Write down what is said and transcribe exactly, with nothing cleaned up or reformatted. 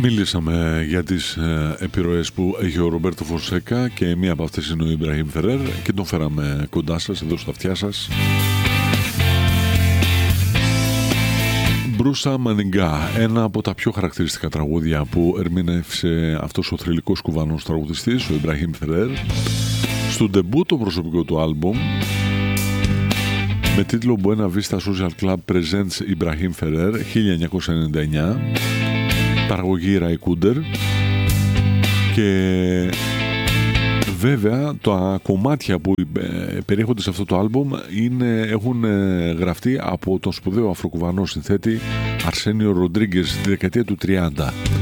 Μίλησαμε για τις ε, επιρροές που έχει ο Ρομπέρτο Φονσέκα και μία από αυτές είναι ο Ιμπραήμ Φερέρ και τον φέραμε κοντά σας, εδώ στα αυτιά σας. Μπρούσα Μανιγκά, ένα από τα πιο χαρακτηριστικά τραγούδια που ερμήνευσε αυτός ο θρυλικός κουβανός τραγουδιστής, ο Ιμπραήμ Φερέρ, στο ντεμπού το προσωπικό του άλμπουμ με τίτλο Buena Vista Social Club Presents Ιμπραήμ Φερέρ χίλια εννιακόσια ενενήντα εννιά, παραγωγή Ray Cooder. Και βέβαια τα κομμάτια που περιέχονται σε αυτό το άλμπουμ είναι, έχουν γραφτεί από τον σπουδαίο αφροκουβανό συνθέτη Αρσένιο Ροντρίγκες στη δεκαετία του τριάντα.